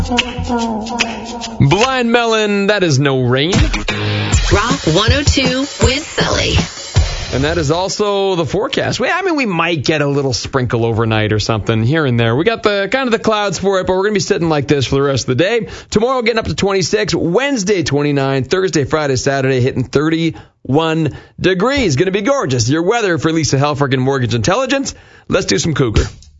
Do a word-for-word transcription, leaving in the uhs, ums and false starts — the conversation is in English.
Blind Melon, that is no rain. Rock one oh two with Sully. And that is also the forecast. We, I mean, we might get a little sprinkle overnight or something here and there. We got the kind of the clouds for it, but we're going to be sitting like this for the rest of the day. Tomorrow getting up to twenty-six, Wednesday twenty-nine, Thursday, Friday, Saturday hitting thirty-one degrees. Going to be gorgeous. Your weather for Lisa Helfrich and Mortgage Intelligence. Let's do some Cougar.